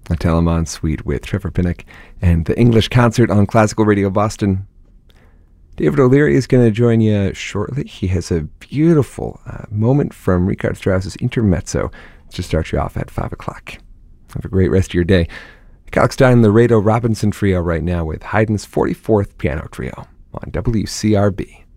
a Telemann suite with Trevor Pinnock, and the English Concert on Classical Radio Boston. David O'Leary is going to join you shortly. He has a beautiful moment from Richard Strauss's Intermezzo to start you off at 5 o'clock. Have a great rest of your day. Alex Stein, the Rado Robinson Trio right now with Haydn's 44th Piano Trio on WCRB.